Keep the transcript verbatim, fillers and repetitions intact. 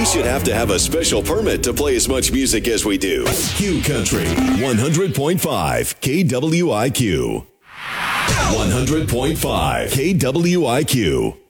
we should have to have a special permit to play as much music as we do. Q Country, one hundred point five K W I Q. one hundred point five K W I Q.